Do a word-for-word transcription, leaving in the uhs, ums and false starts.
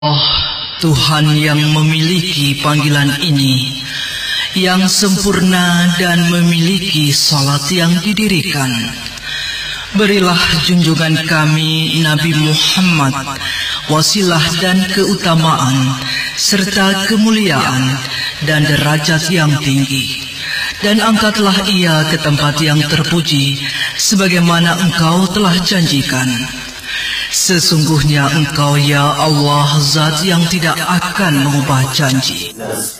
Oh Tuhan yang memiliki panggilan ini, yang sempurna dan memiliki salat yang didirikan, berilah junjungan kami Nabi Muhammad wasilah dan keutamaan serta kemuliaan dan derajat yang tinggi, dan angkatlah ia ke tempat yang terpuji sebagaimana Engkau telah janjikan. Sesungguhnya Engkau ya Allah zat yang tidak akan mengubah janji.